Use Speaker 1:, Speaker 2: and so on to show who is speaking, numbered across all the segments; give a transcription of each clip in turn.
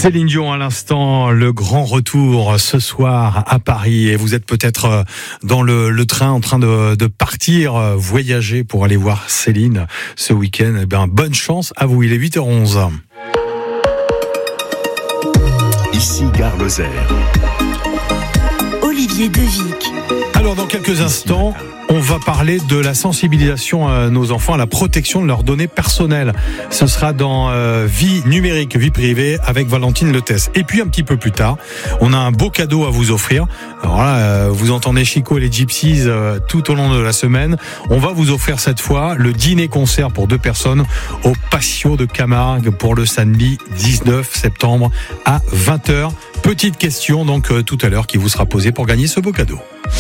Speaker 1: Céline Dion à l'instant, le grand retour ce soir à Paris, et vous êtes peut-être dans le train en train de partir voyager pour aller voir Céline ce week-end. Eh bien, bonne chance à vous, il est 8h11.
Speaker 2: Ici Gare Lozère.
Speaker 3: Olivier Devic.
Speaker 1: Alors dans quelques instants, on va parler de la sensibilisation à nos enfants à la protection de leurs données personnelles. Ce sera dans Vie numérique, vie privée avec Valentine Lettès. Et puis un petit peu plus tard, on a un beau cadeau à vous offrir. Alors là, vous entendez Chico et les Gypsies tout au long de la semaine. On va vous offrir cette fois le dîner-concert pour 2 personnes au Patio de Camargue pour le samedi 19 septembre à 20h. Petite question donc tout à l'heure qui vous sera posée pour gagner ce beau cadeau.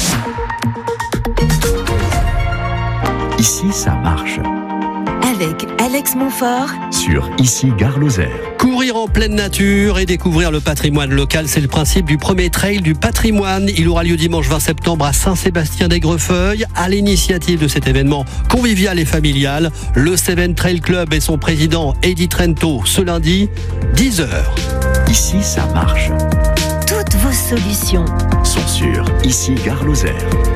Speaker 2: Ici, ça marche.
Speaker 3: Avec Alex Montfort.
Speaker 2: Sur Ici Gare Lozère.
Speaker 4: Courir en pleine nature et découvrir le patrimoine local, c'est le principe du premier trail du patrimoine. Il aura lieu dimanche 20 septembre à Saint-Sébastien-d'Aigrefeuille. À l'initiative de cet événement convivial et familial, le Seven Trail Club et son président Eddie Trento ce lundi, 10h.
Speaker 2: Ici, ça marche.
Speaker 3: Toutes vos solutions
Speaker 2: Sont sur Ici Gare Lozère.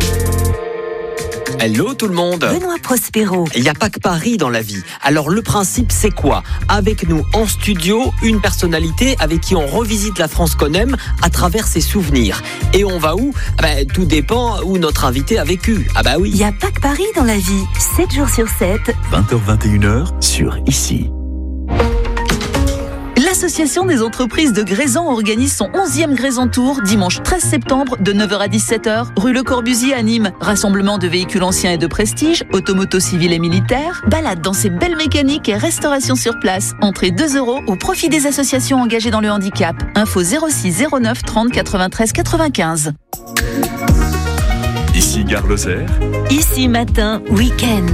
Speaker 5: Hello tout le monde.
Speaker 3: Benoît Prospero.
Speaker 5: Il n'y a pas que Paris dans la vie. Alors le principe c'est quoi ? Avec nous en studio, une personnalité avec qui on revisite la France qu'on aime à travers ses souvenirs. Et on va où ? Tout dépend où notre invité a vécu. Ah bah oui.
Speaker 3: Il n'y a pas que Paris dans la vie. 7 jours sur 7.
Speaker 2: 20h-21h sur Ici.
Speaker 6: L'Association des entreprises de Grésan organise son 11e Grésan Tour dimanche 13 septembre de 9h à 17h, rue Le Corbusier à Nîmes. Rassemblement de véhicules anciens et de prestige, automoto civils et militaires, balade dans ces belles mécaniques et restauration sur place. Entrée 2 € au profit des associations engagées dans le handicap. Info 06 09 30 93 95.
Speaker 2: Ici Gare Lozère.
Speaker 3: Ici matin, week-end.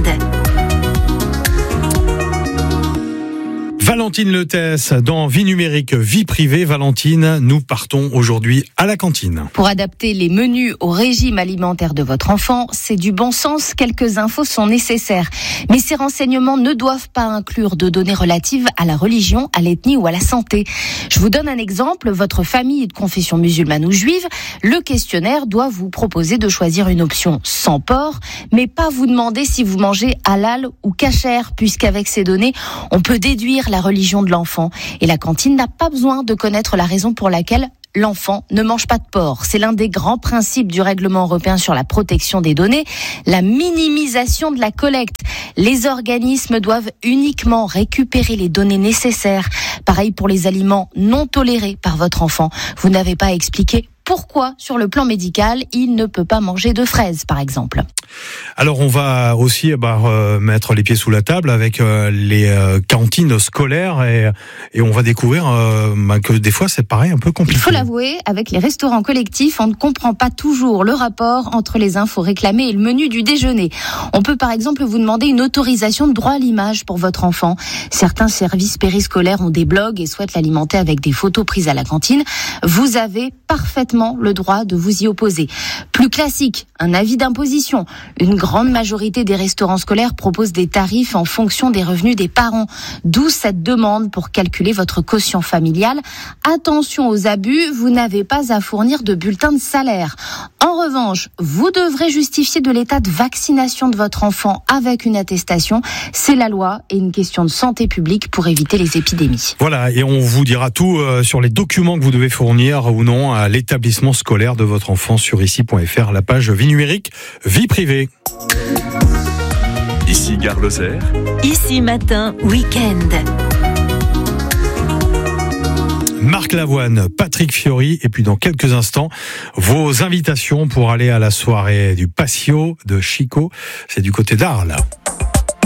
Speaker 1: Valentine Lettès dans Vie numérique, vie privée. Valentine, nous partons aujourd'hui à la cantine.
Speaker 7: Pour adapter les menus au régime alimentaire de votre enfant, c'est du bon sens, quelques infos sont nécessaires. Mais ces renseignements ne doivent pas inclure de données relatives à la religion, à l'ethnie ou à la santé. Je vous donne un exemple, votre famille est de confession musulmane ou juive, le questionnaire doit vous proposer de choisir une option sans porc, mais pas vous demander si vous mangez halal ou kasher, puisqu'avec ces données, on peut déduire la religion de l'enfant. Et la cantine n'a pas besoin de connaître la raison pour laquelle l'enfant ne mange pas de porc. C'est l'un des grands principes du règlement européen sur la protection des données, la minimisation de la collecte. Les organismes doivent uniquement récupérer les données nécessaires. Pareil pour les aliments non tolérés par votre enfant. Vous n'avez pas à expliquer pourquoi, sur le plan médical, il ne peut pas manger de fraises, par exemple.
Speaker 1: Alors, on va aussi mettre les pieds sous la table avec les cantines scolaires et on va découvrir que des fois, c'est pareil, un peu compliqué.
Speaker 7: Il faut l'avouer, avec les restaurants collectifs, on ne comprend pas toujours le rapport entre les infos réclamées et le menu du déjeuner. On peut, par exemple, vous demander une autorisation de droit à l'image pour votre enfant. Certains services périscolaires ont des blogs et souhaitent l'alimenter avec des photos prises à la cantine. Vous avez parfaitement le droit de vous y opposer. Plus classique, un avis d'imposition. Une grande majorité des restaurants scolaires proposent des tarifs en fonction des revenus des parents. D'où cette demande pour calculer votre quotient familial. Attention aux abus, vous n'avez pas à fournir de bulletin de salaire. En revanche, vous devrez justifier de l'état de vaccination de votre enfant avec une attestation. C'est la loi et une question de santé publique pour éviter les épidémies.
Speaker 1: Voilà, et on vous dira tout sur les documents que vous devez fournir ou non à l'établissement scolaire de votre enfant sur ici.fr, la page Vie numérique, vie privée.
Speaker 2: Ici Gare Lozère.
Speaker 3: Ici matin, week-end.
Speaker 1: Marc Lavoine, Patrick Fiori, et puis dans quelques instants, vos invitations pour aller à la soirée du Patio de Chico. C'est du côté d'Arles.